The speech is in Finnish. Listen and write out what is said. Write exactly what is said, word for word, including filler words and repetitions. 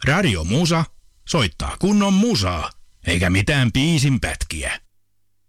Radio Musa soittaa kunnon musaa, eikä mitään biisin pätkiä.